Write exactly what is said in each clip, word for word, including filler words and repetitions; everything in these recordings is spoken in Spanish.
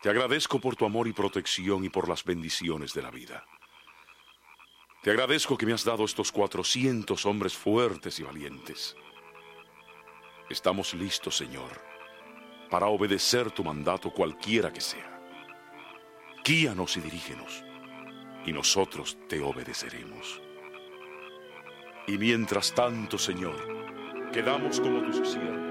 Te agradezco por tu amor y protección y por las bendiciones de la vida. Te agradezco que me has dado estos cuatrocientos hombres fuertes y valientes. Estamos listos, Señor, para obedecer tu mandato cualquiera que sea. Guíanos y dirígenos, y nosotros te obedeceremos. Y mientras tanto, Señor, quedamos como tus siervos.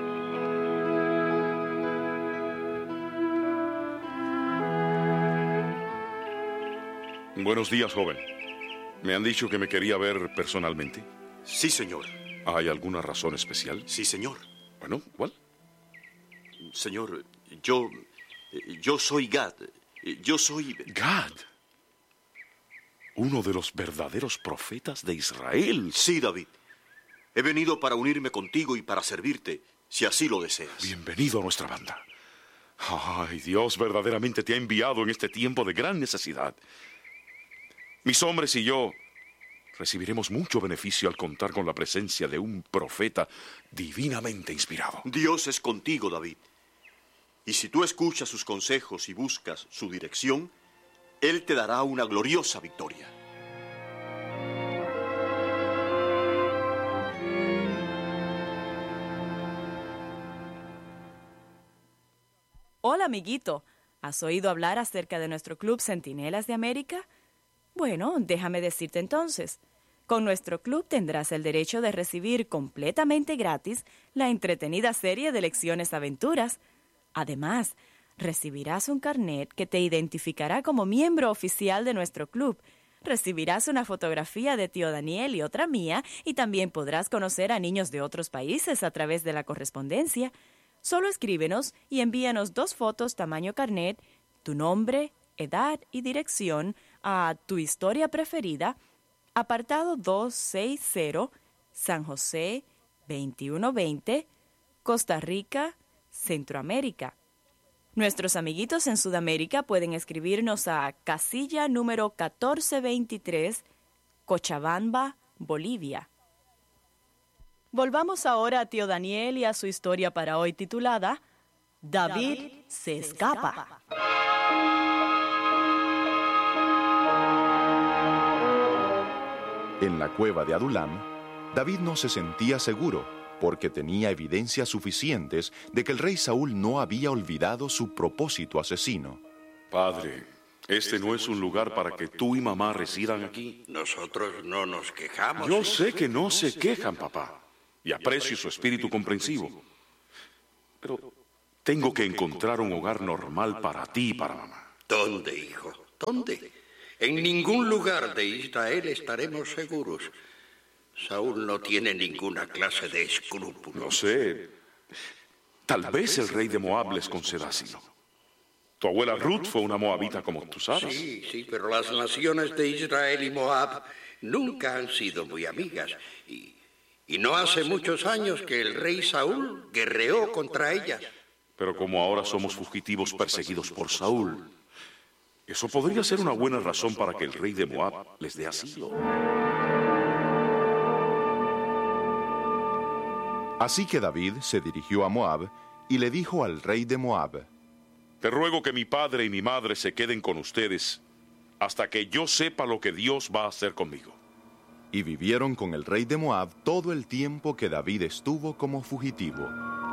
Buenos días, joven. Me han dicho que me quería ver personalmente. Sí, señor. ¿Hay alguna razón especial? Sí, señor. Bueno, ¿cuál? Señor, yo... Yo soy Gad. Yo soy... Gad. Uno de los verdaderos profetas de Israel. Sí, David. He venido para unirme contigo y para servirte, si así lo deseas. Bienvenido a nuestra banda. Ay, Dios verdaderamente te ha enviado en este tiempo de gran necesidad. Mis hombres y yo recibiremos mucho beneficio al contar con la presencia de un profeta divinamente inspirado. Dios es contigo, David. Y si tú escuchas sus consejos y buscas su dirección, Él te dará una gloriosa victoria. Hola, amiguito. ¿Has oído hablar acerca de nuestro club Centinelas de América? Bueno, déjame decirte entonces. Con nuestro club tendrás el derecho de recibir completamente gratis la entretenida serie de lecciones aventuras. Además, recibirás un carnet que te identificará como miembro oficial de nuestro club. Recibirás una fotografía de tío Daniel y otra mía, y también podrás conocer a niños de otros países a través de la correspondencia. Solo escríbenos y envíanos dos fotos tamaño carnet, tu nombre, edad y dirección a Tu Historia Preferida, apartado doscientos sesenta, San José, veintiuno veinte, Costa Rica, Centroamérica. Nuestros amiguitos en Sudamérica pueden escribirnos a casilla número catorce veintitrés, Cochabamba, Bolivia. Volvamos ahora a tío Daniel y a su historia para hoy titulada David, David se escapa. En la cueva de Adulam, David no se sentía seguro porque tenía evidencias suficientes de que el rey Saúl no había olvidado su propósito asesino. Padre, este no es un lugar para que tú y mamá residan aquí. Nosotros no nos quejamos. Yo sé que no se quejan, papá, y aprecio su espíritu comprensivo. Pero tengo que encontrar un hogar normal para ti y para mamá. ¿Dónde, hijo? ¿Dónde? En ningún lugar de Israel estaremos seguros. Saúl no tiene ninguna clase de escrúpulos. No sé. Tal vez el rey de Moab les conceda asilo. Tu abuela Ruth fue una moabita, como tú sabes. Sí, sí, pero las naciones de Israel y Moab nunca han sido muy amigas. Y, y no hace muchos años que el rey Saúl guerreó contra ellas. Pero como ahora somos fugitivos perseguidos por Saúl, eso podría ser una buena razón para que el rey de Moab les dé asilo. Así que David se dirigió a Moab y le dijo al rey de Moab: Te ruego que mi padre y mi madre se queden con ustedes hasta que yo sepa lo que Dios va a hacer conmigo. Y vivieron con el rey de Moab todo el tiempo que David estuvo como fugitivo.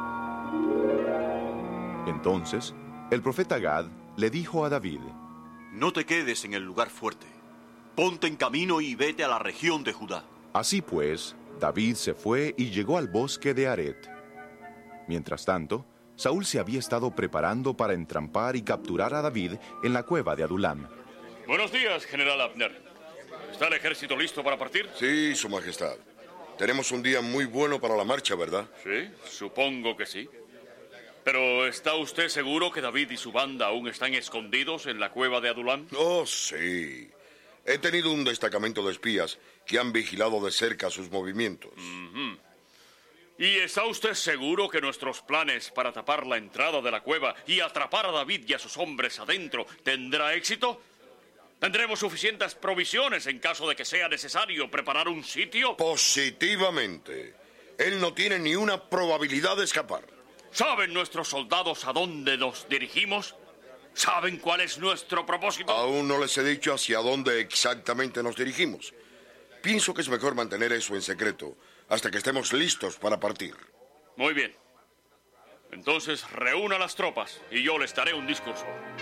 Entonces, el profeta Gad le dijo a David: No te quedes en el lugar fuerte. Ponte en camino y vete a la región de Judá. Así pues, David se fue y llegó al bosque de Aret. Mientras tanto, Saúl se había estado preparando para entrampar y capturar a David en la cueva de Adulam. Buenos días, general Abner. ¿Está el ejército listo para partir? Sí, su majestad. Tenemos un día muy bueno para la marcha, ¿verdad? Sí, supongo que sí. Pero ¿está usted seguro que David y su banda aún están escondidos en la cueva de Adulam? Oh, sí. He tenido un destacamento de espías que han vigilado de cerca sus movimientos. Uh-huh. ¿Y está usted seguro que nuestros planes para tapar la entrada de la cueva y atrapar a David y a sus hombres adentro tendrá éxito? ¿Tendremos suficientes provisiones en caso de que sea necesario preparar un sitio? Positivamente. Él no tiene ni una probabilidad de escapar. ¿Saben nuestros soldados a dónde nos dirigimos? ¿Saben cuál es nuestro propósito? Aún no les he dicho hacia dónde exactamente nos dirigimos. Pienso que es mejor mantener eso en secreto hasta que estemos listos para partir. Muy bien. Entonces reúna las tropas y yo les daré un discurso.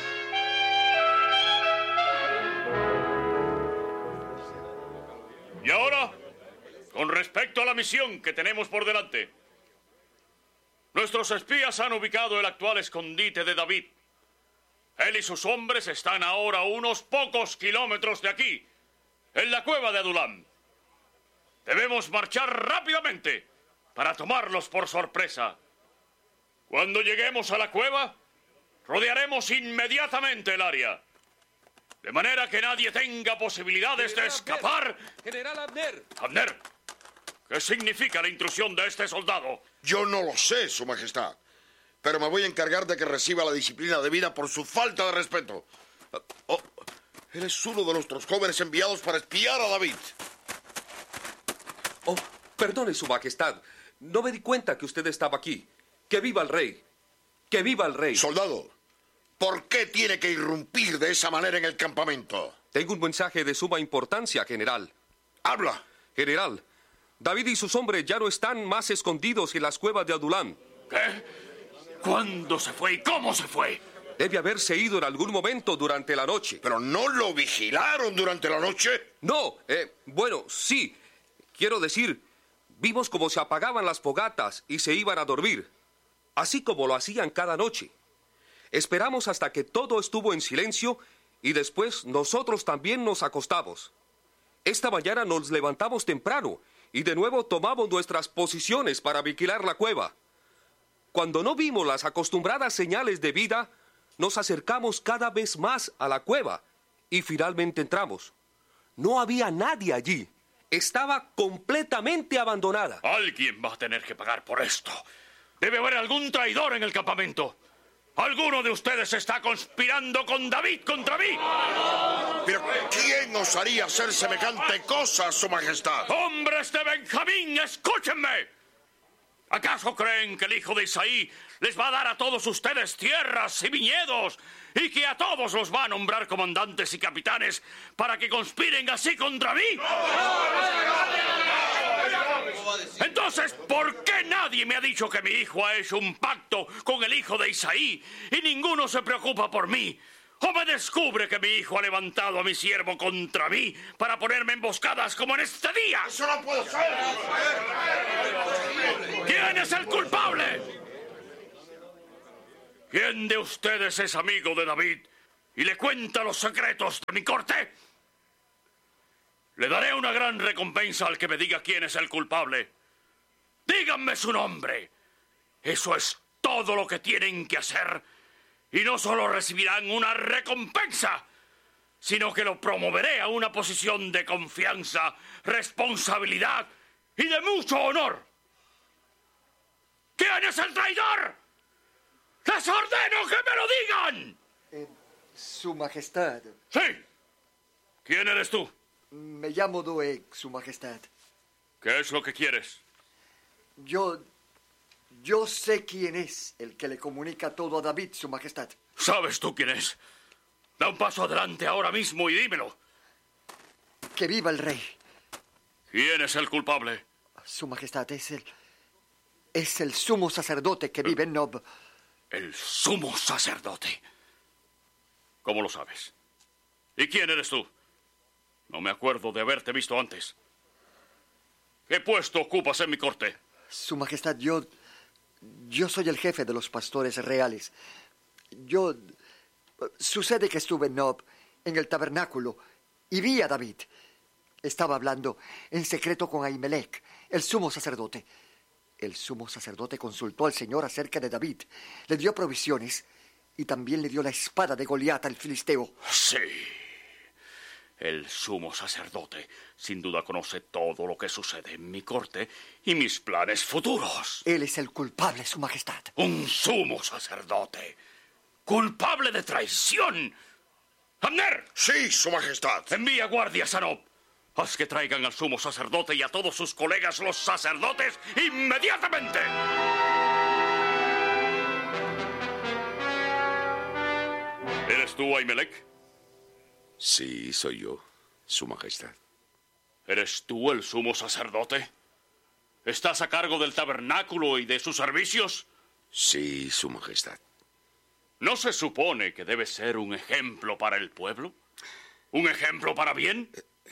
Y ahora, con respecto a la misión que tenemos por delante. Nuestros espías han ubicado el actual escondite de David. Él y sus hombres están ahora a unos pocos kilómetros de aquí, en la cueva de Adulam. Debemos marchar rápidamente para tomarlos por sorpresa. Cuando lleguemos a la cueva, rodearemos inmediatamente el área, de manera que nadie tenga posibilidades de escapar. ¡General Abner! Abner, ¿qué significa la intrusión de este soldado? Yo no lo sé, Su Majestad, pero me voy a encargar de que reciba la disciplina debida por su falta de respeto. Oh, él es uno de nuestros jóvenes enviados para espiar a David. Oh, perdone, Su Majestad. No me di cuenta que usted estaba aquí. ¡Que viva el rey! ¡Que viva el rey! Soldado, ¿por qué tiene que irrumpir de esa manera en el campamento? Tengo un mensaje de suma importancia, general. Habla. General, David y sus hombres ya no están más escondidos en las cuevas de Adulam. ¿Qué? ¿Cuándo se fue y cómo se fue? Debe haberse ido en algún momento durante la noche. ¿Pero no lo vigilaron durante la noche? No, eh, bueno, sí. Quiero decir, vimos cómo se apagaban las fogatas y se iban a dormir, así como lo hacían cada noche. Esperamos hasta que todo estuvo en silencio y después nosotros también nos acostamos. Esta mañana nos levantamos temprano y de nuevo tomamos nuestras posiciones para vigilar la cueva. Cuando no vimos las acostumbradas señales de vida, nos acercamos cada vez más a la cueva y finalmente entramos. No había nadie allí. Estaba completamente abandonada. Alguien va a tener que pagar por esto. Debe haber algún traidor en el campamento. Alguno de ustedes está conspirando con David contra mí. ¿Pero quién osaría hacer semejante cosa, Su Majestad? ¡Hombres de Benjamín, escúchenme! ¿Acaso creen que el hijo de Isaí les va a dar a todos ustedes tierras y viñedos y que a todos los va a nombrar comandantes y capitanes para que conspiren así contra mí? Entonces, ¿por qué nadie me ha dicho que mi hijo ha hecho un pacto con el hijo de Isaí y ninguno se preocupa por mí? ¿O me descubre que mi hijo ha levantado a mi siervo contra mí para ponerme emboscadas como en este día? ¡Eso no puede ser! ¿Quién es el culpable? ¿Quién de ustedes es amigo de David y le cuenta los secretos de mi corte? Le daré una gran recompensa al que me diga quién es el culpable. Díganme su nombre. Eso es todo lo que tienen que hacer. Y no solo recibirán una recompensa, sino que lo promoveré a una posición de confianza, responsabilidad y de mucho honor. ¿Quién es el traidor? ¡Les ordeno que me lo digan! Eh, Su Majestad. Sí. ¿Quién eres tú? Me llamo Doeg, Su Majestad. ¿Qué es lo que quieres? Yo... Yo sé quién es el que le comunica todo a David, Su Majestad. ¿Sabes tú quién es? Da un paso adelante ahora mismo y dímelo. Que viva el rey. ¿Quién es el culpable? Su Majestad, es el... Es el sumo sacerdote que vive en Nob. El sumo sacerdote. ¿Cómo lo sabes? ¿Y quién eres tú? No me acuerdo de haberte visto antes. ¿Qué puesto ocupas en mi corte? Su Majestad, yo... Yo soy el jefe de los pastores reales. Yo... Sucede que estuve en Nob, en el tabernáculo, y vi a David. Estaba hablando en secreto con Ahimelech, el sumo sacerdote. El sumo sacerdote consultó al Señor acerca de David, le dio provisiones y también le dio la espada de Goliat al filisteo. Sí. El sumo sacerdote sin duda conoce todo lo que sucede en mi corte y mis planes futuros. Él es el culpable, Su Majestad. Un sumo sacerdote. Culpable de traición. ¡Abner! Sí, Su Majestad. Envía guardias a Nob. Haz que traigan al sumo sacerdote y a todos sus colegas los sacerdotes inmediatamente. ¿Eres tú, Ahimelech? Sí, soy yo, Su Majestad. ¿Eres tú el sumo sacerdote? ¿Estás a cargo del tabernáculo y de sus servicios? Sí, Su Majestad. ¿No se supone que debes ser un ejemplo para el pueblo? ¿Un ejemplo para bien?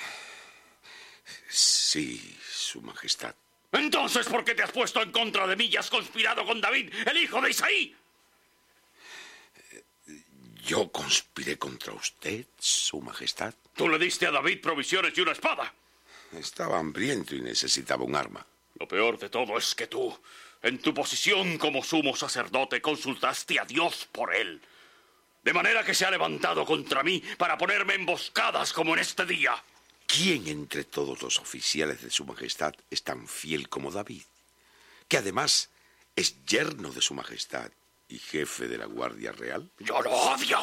Sí, Su Majestad. Entonces, ¿por qué te has puesto en contra de mí y has conspirado con David, el hijo de Isaí? ¿Yo conspiré contra usted, Su Majestad? Tú le diste a David provisiones y una espada. Estaba hambriento y necesitaba un arma. Lo peor de todo es que tú, en tu posición como sumo sacerdote, consultaste a Dios por él. De manera que se ha levantado contra mí para ponerme emboscadas como en este día. ¿Quién entre todos los oficiales de Su Majestad es tan fiel como David? Que además es yerno de Su Majestad y jefe de la Guardia Real. ¡Yo lo odio!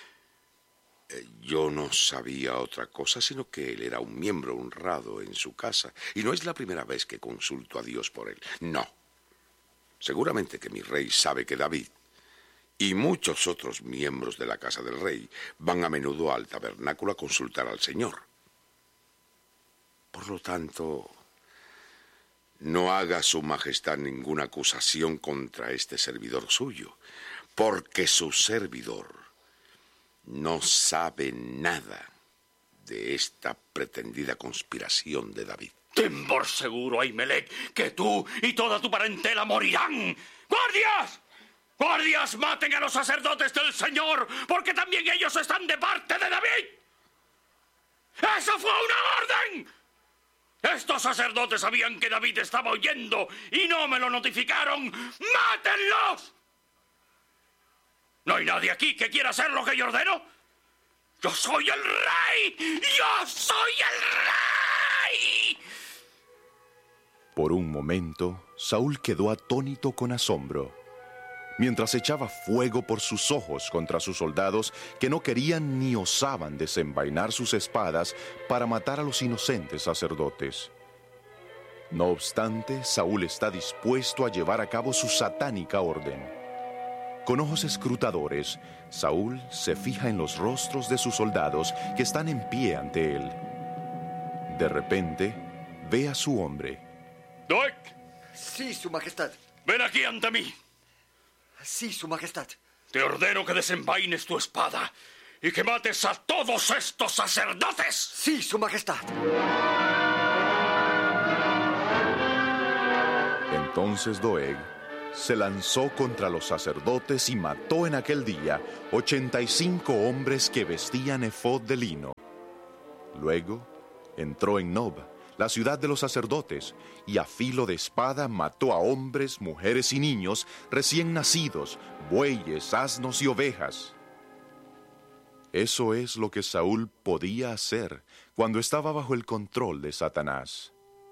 Eh, yo no sabía otra cosa, sino que él era un miembro honrado en su casa. Y no es la primera vez que consulto a Dios por él. No. Seguramente que mi rey sabe que David y muchos otros miembros de la casa del rey van a menudo al tabernáculo a consultar al Señor. Por lo tanto, no haga Su Majestad ninguna acusación contra este servidor suyo, porque su servidor no sabe nada de esta pretendida conspiración de David. Ten por seguro, Ahimelech, que tú y toda tu parentela morirán. ¡Guardias! ¡Guardias, maten a los sacerdotes del Señor, porque también ellos están de parte de David! ¡Esa fue una orden! Estos sacerdotes sabían que David estaba huyendo y no me lo notificaron. ¡Mátenlos! ¿No hay nadie aquí que quiera hacer lo que yo ordeno? ¡Yo soy el rey! ¡Yo soy el rey! Por un momento, Saúl quedó atónito con asombro, mientras echaba fuego por sus ojos contra sus soldados que no querían ni osaban desenvainar sus espadas para matar a los inocentes sacerdotes. No obstante, Saúl está dispuesto a llevar a cabo su satánica orden. Con ojos escrutadores, Saúl se fija en los rostros de sus soldados que están en pie ante él. De repente, ve a su hombre. ¡Doeg! Sí, Su Majestad. Ven aquí ante mí. Sí, Su Majestad. Te ordeno que desenvaines tu espada y que mates a todos estos sacerdotes. Sí, Su Majestad. Entonces Doeg se lanzó contra los sacerdotes y mató en aquel día ochenta y cinco hombres que vestían efod de lino. Luego entró en Nob, la ciudad de los sacerdotes, y a filo de espada mató a hombres, mujeres y niños recién nacidos, bueyes, asnos y ovejas. Eso es lo que Saúl podía hacer cuando estaba bajo el control de Satanás.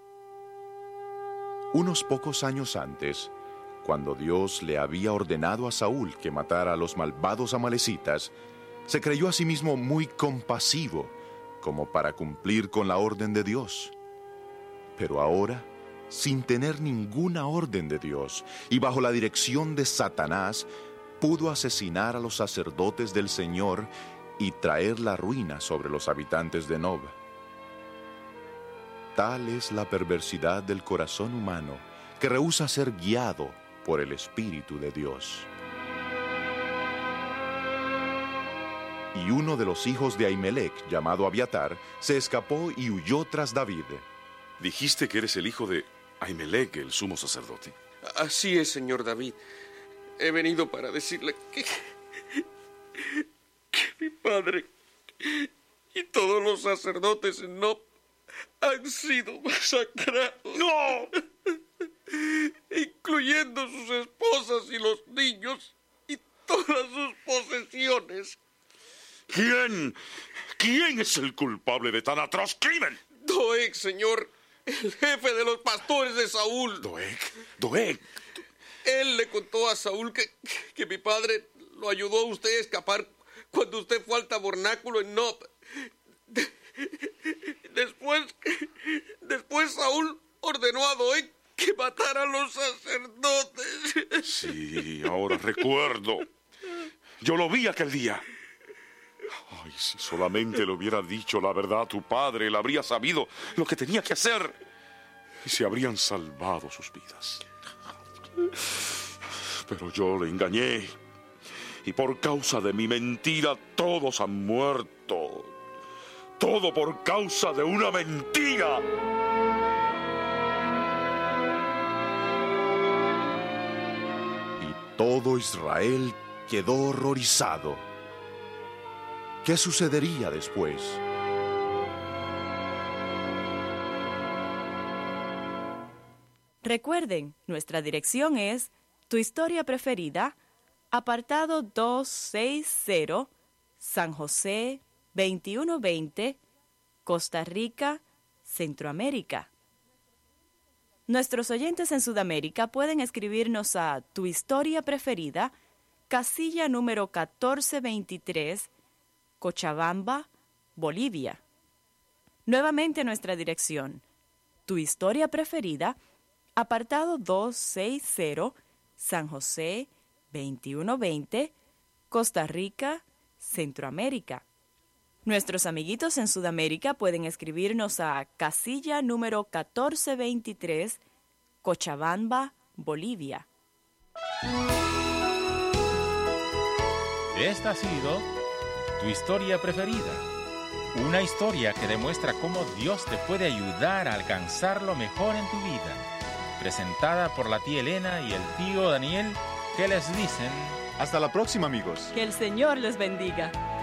Unos pocos años antes, cuando Dios le había ordenado a Saúl que matara a los malvados amalecitas, se creyó a sí mismo muy compasivo, como para cumplir con la orden de Dios. Pero ahora, sin tener ninguna orden de Dios y bajo la dirección de Satanás, pudo asesinar a los sacerdotes del Señor y traer la ruina sobre los habitantes de Nob. Tal es la perversidad del corazón humano, que rehúsa ser guiado por el Espíritu de Dios. Y uno de los hijos de Ahimelech, llamado Abiatar, se escapó y huyó tras David. Dijiste que eres el hijo de Ahimelech, el sumo sacerdote. Así es, señor David. He venido para decirle que, que mi padre y todos los sacerdotes en Nob han sido masacrados. ¡No! Incluyendo sus esposas y los niños y todas sus posesiones. ¿Quién? ¿Quién es el culpable de tan atroz crimen? Doeg, señor, el jefe de los pastores de Saúl. Doeg, Doeg. Él le contó a Saúl que, que mi padre lo ayudó a usted a escapar cuando usted fue al tabernáculo en Nob. De, después, después Saúl ordenó a Doeg que matara a los sacerdotes. Sí, ahora recuerdo. Yo lo vi aquel día. Ay, si solamente le hubiera dicho la verdad a tu padre, él habría sabido lo que tenía que hacer y se habrían salvado sus vidas. Pero yo le engañé y por causa de mi mentira todos han muerto. Todo por causa de una mentira. Y todo Israel quedó horrorizado. ¿Qué sucedería después? Recuerden, nuestra dirección es Tu Historia Preferida, apartado doscientos sesenta, San José, veintiuno veinte, Costa Rica, Centroamérica. Nuestros oyentes en Sudamérica pueden escribirnos a Tu Historia Preferida, casilla número catorce veintitrés, Cochabamba, Bolivia. Nuevamente nuestra dirección, Tu Historia Preferida, apartado doscientos sesenta, San José, veintiuno veinte, Costa Rica, Centroamérica. Nuestros amiguitos en Sudamérica pueden escribirnos a casilla número catorce veintitrés, Cochabamba, Bolivia. Esta ha sido Tu Historia Preferida, una historia que demuestra cómo Dios te puede ayudar a alcanzar lo mejor en tu vida. Presentada por la tía Elena y el tío Daniel, que les dicen... Hasta la próxima, amigos. Que el Señor les bendiga.